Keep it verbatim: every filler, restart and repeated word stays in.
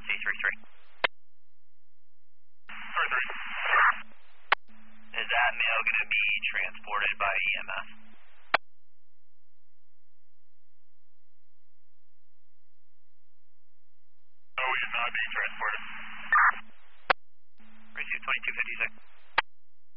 C three three. three three. Is that male going to be transported by E M S? No, he is not being transported. Receive twenty-two fifty-six.